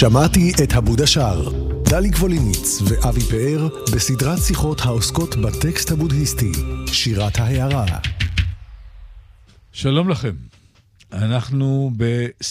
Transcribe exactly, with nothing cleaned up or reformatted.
שמעתי את הבוד השאר. דלי קבוליניץ ואבי פאר בסדרת שיחות העוסקות בטקסט הבודהיסטי, שירת ההערה. שלום לכם. אנחנו ב...